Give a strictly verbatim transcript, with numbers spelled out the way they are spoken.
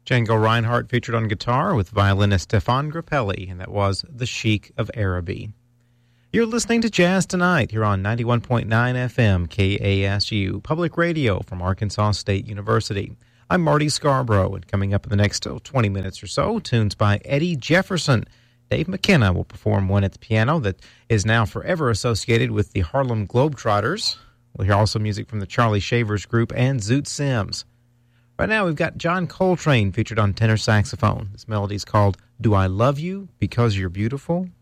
Django Reinhardt featured on guitar with violinist Stefan Grappelli, and that was The Sheik of Araby. You're listening to Jazz Tonight here on ninety-one point nine F M K A S U, public radio from Arkansas State University. I'm Marty Scarborough, and coming up in the next oh, twenty minutes or so, tunes by Eddie Jefferson. Dave McKenna will perform one at the piano that is now forever associated with the Harlem Globetrotters. We'll hear also music from the Charlie Shavers Group and Zoot Sims. Right now, we've got John Coltrane featured on tenor saxophone. This melody is called Do I Love You Because You're Beautiful?